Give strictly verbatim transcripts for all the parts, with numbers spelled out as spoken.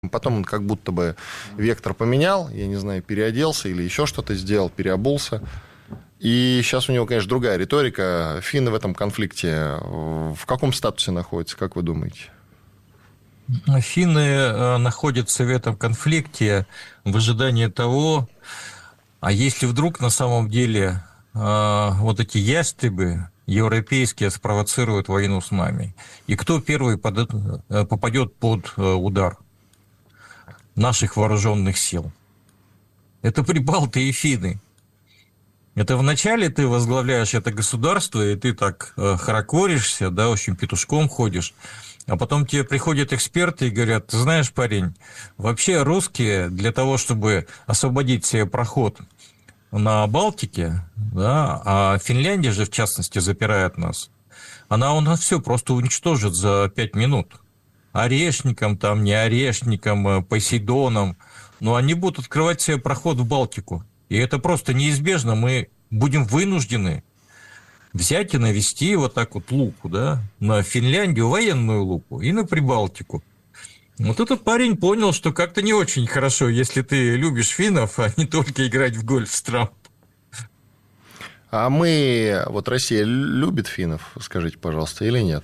Потом он как будто бы вектор поменял, я не знаю, переоделся или еще что-то сделал, переобулся. И сейчас у него, конечно, другая риторика. Финны в этом конфликте в каком статусе находятся, как вы думаете? Финны находятся в этом конфликте в ожидании того, а если вдруг на самом деле вот эти ястребы европейские спровоцируют войну с нами, и кто первый попадет под удар наших вооруженных сил? Это прибалты и финны. Это вначале ты возглавляешь это государство, и ты так э, хорокоришься, да, в общем, петушком ходишь, а потом тебе приходят эксперты и говорят: ты знаешь, парень, вообще русские для того, чтобы освободить себе проход на Балтике, да, а Финляндия же, в частности, запирает нас, она у нас все просто уничтожит за пять минут. Орешником, там, не орешником, Посейдоном, но они будут открывать себе проход в Балтику. И это просто неизбежно. Мы будем вынуждены взять и навести вот так вот луку, да, на Финляндию, военную луку, и на Прибалтику. Вот этот парень понял, что как-то не очень хорошо, если ты любишь финнов, а не только играть в гольф с Трампом. А мы, вот Россия любит финнов, скажите, пожалуйста, или нет?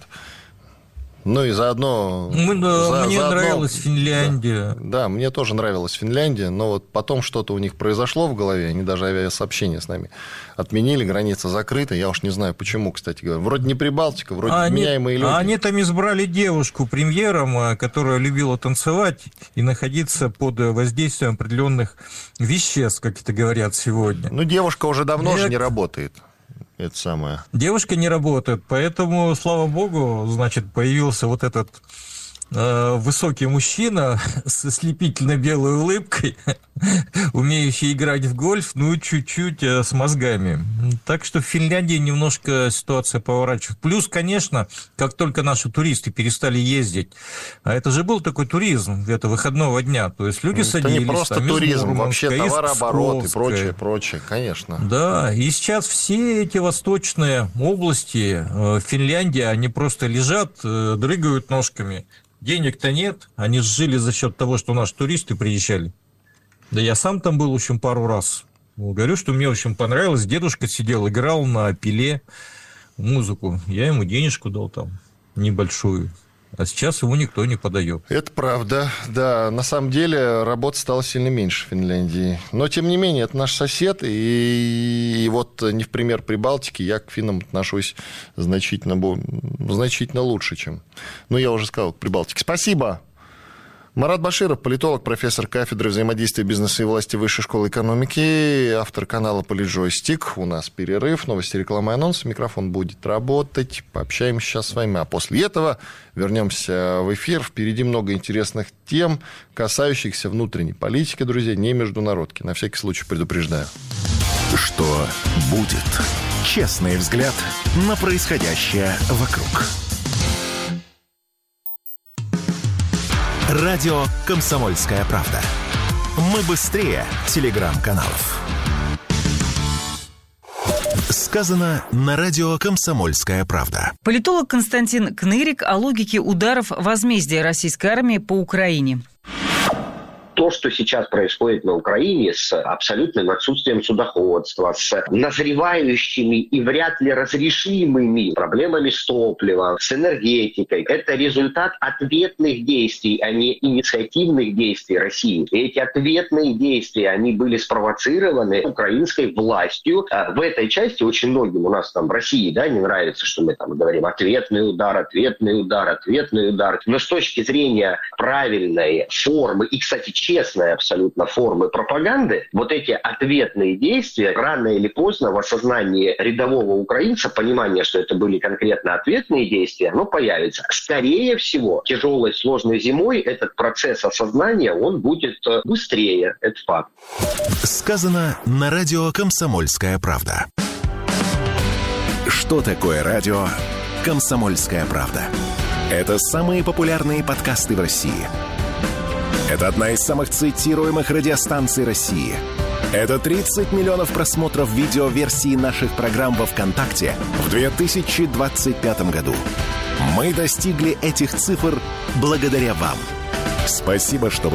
Ну и заодно... Мы, да, за, мне заодно, нравилась Финляндия. Да, да, мне тоже нравилась Финляндия, но вот потом что-то у них произошло в голове, они даже авиасообщение с нами отменили, граница закрыта, я уж не знаю почему, кстати говоря. Вроде не Прибалтика, вроде а вменяемые они, люди. А они там избрали девушку премьером, которая любила танцевать и находиться под воздействием определенных веществ, как это говорят сегодня. Ну, девушка уже давно это... же не работает. Это самое. Девушка не работает, поэтому, слава богу, значит, появился вот этот э, высокий мужчина с ослепительно белой улыбкой, умеющий играть в гольф, ну, чуть-чуть э, с мозгами. Так что в Финляндии немножко ситуация поворачивает. Плюс, конечно, как только наши туристы перестали ездить, а это же был такой туризм, это выходного дня, то есть люди это садились... Это не просто там, туризм, Мурманска, вообще товарооборот и прочее, прочее, конечно. Да, и сейчас все эти восточные области э, Финляндии, они просто лежат, э, дрыгают ножками. Денег-то нет, они жили за счет того, что наши туристы приезжали. Да я сам там был, в общем, пару раз. Говорю, что мне, в общем, понравилось. Дедушка сидел, играл на пиле музыку. Я ему денежку дал там небольшую. А сейчас его никто не подает. Это правда, да. На самом деле работы стало сильно меньше в Финляндии. Но, тем не менее, это наш сосед. И, и вот не в пример Прибалтики, я к финнам отношусь значительно, значительно лучше, чем... Ну, я уже сказал, к Прибалтике. Спасибо. Марат Баширов, политолог, профессор кафедры взаимодействия бизнеса и власти Высшей школы экономики, автор канала «Политджойстик». У нас перерыв, новости, реклама и анонсы. Микрофон будет работать. Пообщаемся сейчас с вами. А после этого вернемся в эфир. Впереди много интересных тем, касающихся внутренней политики, друзья, не международки. На всякий случай предупреждаю. Что будет? Честный взгляд на происходящее вокруг. Радио «Комсомольская правда». Мы быстрее телеграм-каналов. Сказано на радио «Комсомольская правда». Политолог Константин Кнырик о логике ударов возмездия российской армии по Украине. То, что сейчас происходит на Украине с абсолютным отсутствием судоходства, с назревающими и вряд ли разрешимыми проблемами с топливом, с энергетикой, это результат ответных действий, а не инициативных действий России. И эти ответные действия, они были спровоцированы украинской властью. В этой части очень многим у нас там в России, да, не нравится, что мы там говорим ответный удар, ответный удар, ответный удар. Но с точки зрения правильной формы и, кстати, честной абсолютно формы пропаганды, вот эти ответные действия рано или поздно в осознании рядового украинца, понимание, что это были конкретно ответные действия, оно появится. Скорее всего, тяжелой, сложной зимой этот процесс осознания, он будет быстрее. Это факт. Сказано на радио «Комсомольская правда». Что такое радио «Комсомольская правда»? Это самые популярные подкасты в России. Это одна из самых цитируемых радиостанций России. Это тридцать миллионов просмотров видеоверсии наших программ во ВКонтакте в две тысячи двадцать пятом году. Мы достигли этих цифр благодаря вам. Спасибо, что вы